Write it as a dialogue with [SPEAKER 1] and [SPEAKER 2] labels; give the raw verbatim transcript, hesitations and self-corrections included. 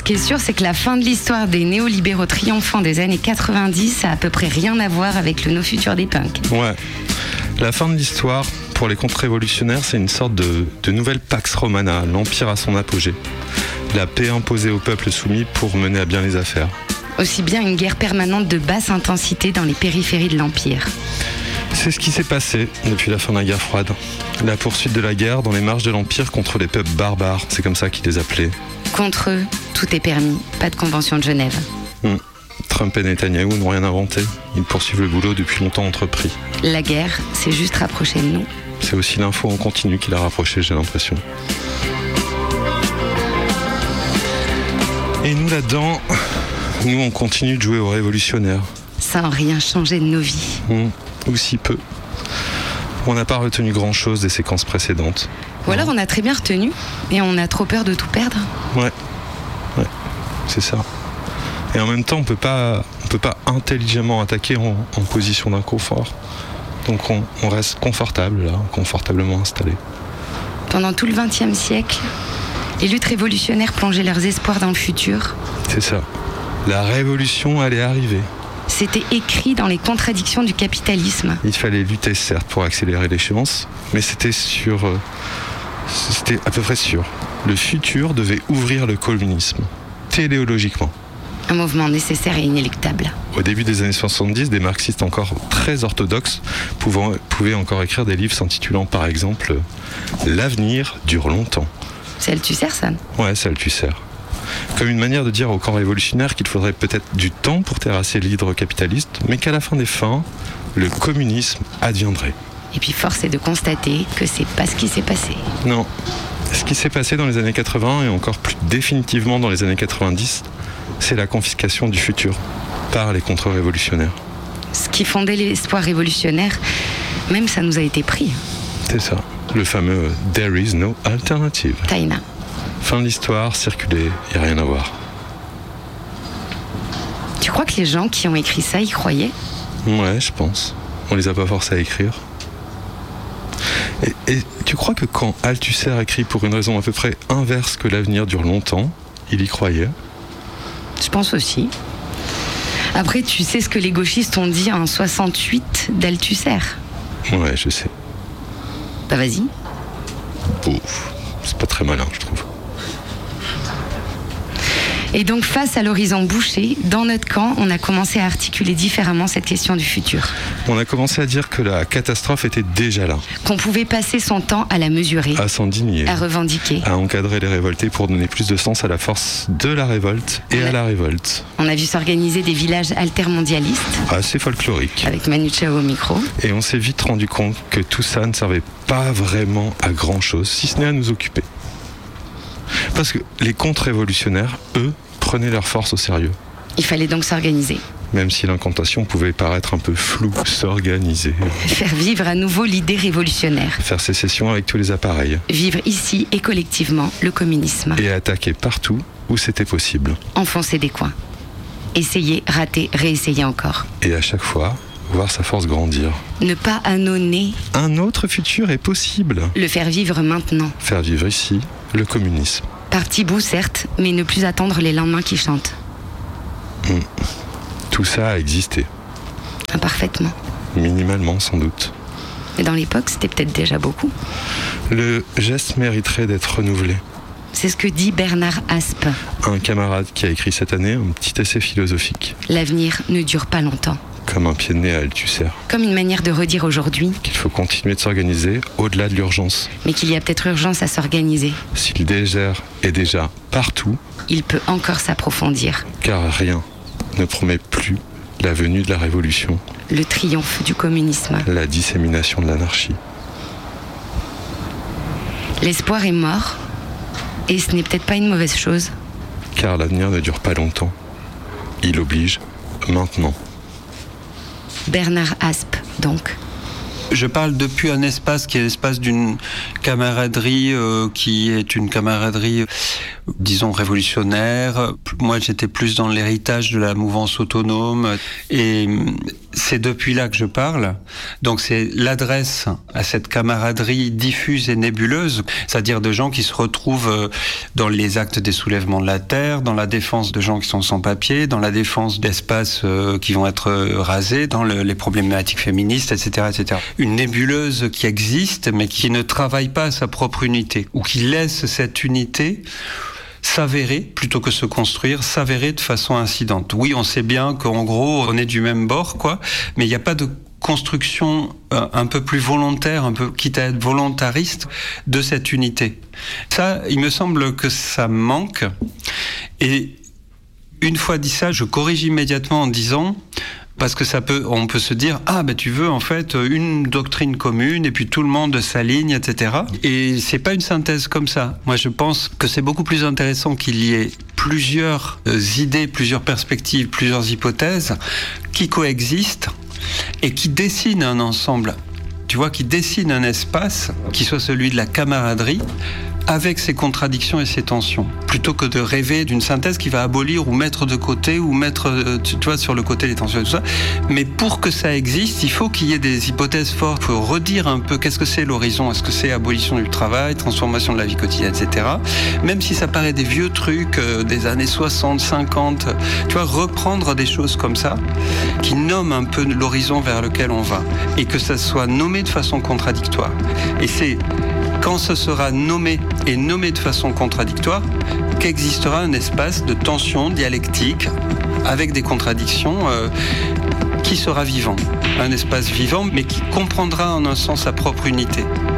[SPEAKER 1] qui est sûr, c'est que la fin de l'histoire des néolibéraux triomphants des années quatre-vingt-dix a à peu près rien à voir avec le no futur des punks.
[SPEAKER 2] Ouais. La fin de l'histoire, pour les contre-révolutionnaires, c'est une sorte de, de nouvelle Pax Romana, l'Empire à son apogée. La paix imposée au peuple soumis pour mener à bien les affaires.
[SPEAKER 1] Aussi bien une guerre permanente de basse intensité dans les périphéries de l'Empire.
[SPEAKER 2] C'est ce qui s'est passé depuis la fin de la guerre froide. La poursuite de la guerre dans les marges de l'Empire contre les peuples barbares, c'est comme ça qu'ils les appelaient.
[SPEAKER 1] Contre eux, tout est permis, pas de convention de Genève.
[SPEAKER 2] Hum. Trump et Netanyahou n'ont rien inventé. Ils poursuivent le boulot depuis longtemps entrepris.
[SPEAKER 1] La guerre, c'est juste rapprocher de nous.
[SPEAKER 2] C'est aussi l'info en continu qui l'a rapproché, j'ai l'impression. Et nous là-dedans, nous on continue de jouer aux révolutionnaires.
[SPEAKER 1] Sans rien changer de nos vies.
[SPEAKER 2] Mmh, ou si peu. On n'a pas retenu grand-chose des séquences précédentes.
[SPEAKER 1] Ou alors on a très bien retenu et on a trop peur de tout perdre.
[SPEAKER 2] Ouais, ouais, c'est ça. Et en même temps, on peut pas, on peut pas intelligemment attaquer en, en position d'inconfort. Donc on, on reste confortable là, confortablement installé.
[SPEAKER 1] Pendant tout le vingtième siècle, les luttes révolutionnaires plongeaient leurs espoirs dans le futur.
[SPEAKER 2] C'est ça. La révolution allait arriver.
[SPEAKER 1] C'était écrit dans les contradictions du capitalisme.
[SPEAKER 2] Il fallait lutter certes pour accélérer l'échéance, mais c'était sûr, euh, c'était à peu près sûr. Le futur devait ouvrir le communisme, téléologiquement.
[SPEAKER 1] Un mouvement nécessaire et inéluctable.
[SPEAKER 2] Au début des années soixante-dix, des marxistes encore très orthodoxes pouvant, pouvaient encore écrire des livres s'intitulant par exemple « L'avenir dure longtemps ».
[SPEAKER 1] C'est Althusser, ça ?
[SPEAKER 2] Ouais, c'est Althusser. Comme une manière de dire au camp révolutionnaire qu'il faudrait peut-être du temps pour terrasser l'hydre capitaliste, mais qu'à la fin des fins, le communisme adviendrait.
[SPEAKER 1] Et puis force est de constater que c'est pas ce qui s'est passé.
[SPEAKER 2] Non. Ce qui s'est passé dans les années quatre-vingts et encore plus définitivement dans les années quatre-vingt-dix, c'est la confiscation du futur par les contre-révolutionnaires.
[SPEAKER 1] Ce qui fondait l'espoir révolutionnaire, même ça nous a été pris.
[SPEAKER 2] C'est ça, le fameux « There is no alternative ».
[SPEAKER 1] Taïna.
[SPEAKER 2] Fin de l'histoire, circuler, il n'y a rien à voir.
[SPEAKER 1] Tu crois que les gens qui ont écrit ça y croyaient ?
[SPEAKER 2] Ouais, je pense. On les a pas forcés à écrire. Et, et tu crois que quand Althusser écrit pour une raison à peu près inverse que l'avenir dure longtemps, il y croyait ?
[SPEAKER 1] Je pense aussi. Après, tu sais ce que les gauchistes ont dit en soixante-huit d'Althusser ?
[SPEAKER 2] Ouais, je sais.
[SPEAKER 1] Bah vas-y.
[SPEAKER 2] Ouf, c'est pas très malin, je trouve.
[SPEAKER 1] Et donc, face à l'horizon bouché, dans notre camp, on a commencé à articuler différemment cette question du futur.
[SPEAKER 2] On a commencé à dire que la catastrophe était déjà là.
[SPEAKER 1] Qu'on pouvait passer son temps à la mesurer,
[SPEAKER 2] à s'indigner,
[SPEAKER 1] à revendiquer,
[SPEAKER 2] à encadrer les révoltés pour donner plus de sens à la force de la révolte et
[SPEAKER 1] ouais.
[SPEAKER 2] à la révolte.
[SPEAKER 1] On a vu s'organiser des villages altermondialistes.
[SPEAKER 2] Assez folklorique.
[SPEAKER 1] Avec Manu Chao au micro.
[SPEAKER 2] Et on s'est vite rendu compte que tout ça ne servait pas vraiment à grand chose, si ce n'est à nous occuper. Parce que les contre-révolutionnaires, eux, prenaient leur force au sérieux.
[SPEAKER 1] Il fallait donc s'organiser.
[SPEAKER 2] Même si l'incantation pouvait paraître un peu floue, s'organiser.
[SPEAKER 1] Faire vivre à nouveau l'idée révolutionnaire.
[SPEAKER 2] Faire sécession avec tous les appareils.
[SPEAKER 1] Vivre ici et collectivement le communisme.
[SPEAKER 2] Et attaquer partout où c'était possible.
[SPEAKER 1] Enfoncer des coins. Essayer, rater, réessayer encore.
[SPEAKER 2] Et à chaque fois, voir sa force grandir.
[SPEAKER 1] Ne pas annoncer.
[SPEAKER 2] Un autre futur est possible.
[SPEAKER 1] Le faire vivre maintenant.
[SPEAKER 2] Faire vivre ici le communisme.
[SPEAKER 1] Par petits bouts, certes, mais ne plus attendre les lendemains qui chantent.
[SPEAKER 2] Mmh. Tout ça a existé.
[SPEAKER 1] Imparfaitement.
[SPEAKER 2] Minimalement, sans doute.
[SPEAKER 1] Mais dans l'époque, c'était peut-être déjà beaucoup.
[SPEAKER 2] Le geste mériterait d'être renouvelé.
[SPEAKER 1] C'est ce que dit Bernard Aspe.
[SPEAKER 2] Un camarade qui a écrit cette année un petit essai philosophique.
[SPEAKER 1] L'avenir ne dure pas longtemps.
[SPEAKER 2] Comme un pied de nez à Althusser.
[SPEAKER 1] Comme une manière de redire aujourd'hui
[SPEAKER 2] qu'il faut continuer de s'organiser au-delà de l'urgence.
[SPEAKER 1] Mais qu'il y a peut-être urgence à s'organiser.
[SPEAKER 2] Si le désert est déjà partout,
[SPEAKER 1] il peut encore s'approfondir.
[SPEAKER 2] Car rien ne promet plus la venue de la révolution.
[SPEAKER 1] Le triomphe du communisme.
[SPEAKER 2] La dissémination de l'anarchie.
[SPEAKER 1] L'espoir est mort, et ce n'est peut-être pas une mauvaise chose.
[SPEAKER 2] Car l'avenir ne dure pas longtemps. Il oblige maintenant.
[SPEAKER 1] Bernard Aspe, donc.
[SPEAKER 3] Je parle depuis un espace qui est l'espace d'une camaraderie euh, qui est une camaraderie disons, révolutionnaire. Moi, j'étais plus dans l'héritage de la mouvance autonome. Et c'est depuis là que je parle. Donc, c'est l'adresse à cette camaraderie diffuse et nébuleuse, c'est-à-dire de gens qui se retrouvent dans les actes des soulèvements de la terre, dans la défense de gens qui sont sans papier, dans la défense d'espaces qui vont être rasés, dans le, les problématiques féministes, et cetera, et cetera. Une nébuleuse qui existe, mais qui ne travaille pas à sa propre unité, ou qui laisse cette unité s'avérer, plutôt que se construire, s'avérer de façon incidente. Oui, on sait bien qu'en gros, on est du même bord, quoi, mais il n'y a pas de construction euh, un peu plus volontaire, un peu, quitte à être volontariste, de cette unité. Ça, il me semble que ça manque. Et une fois dit ça, je corrige immédiatement en disant... Parce que ça peut, on peut se dire, ah ben tu veux en fait une doctrine commune et puis tout le monde s'aligne, et cetera. Et c'est pas une synthèse comme ça. Moi je pense que c'est beaucoup plus intéressant qu'il y ait plusieurs idées, plusieurs perspectives, plusieurs hypothèses qui coexistent et qui dessinent un ensemble. Tu vois, qui dessinent un espace qui soit celui de la camaraderie, avec ses contradictions et ses tensions, plutôt que de rêver d'une synthèse qui va abolir ou mettre de côté ou mettre, tu vois, sur le côté les tensions et tout ça. Mais pour que ça existe, il faut qu'il y ait des hypothèses fortes. Il faut redire un peu qu'est-ce que c'est l'horizon. Est-ce que c'est abolition du travail, transformation de la vie quotidienne, et cetera. Même si ça paraît des vieux trucs euh, des années soixante, cinquante, tu vois, reprendre des choses comme ça, qui nomment un peu l'horizon vers lequel on va, et que ça soit nommé de façon contradictoire. Et c'est quand ce sera nommé et nommé de façon contradictoire qu'existera un espace de tension dialectique avec des contradictions euh, qui sera vivant. Un espace vivant mais qui comprendra en un sens sa propre unité.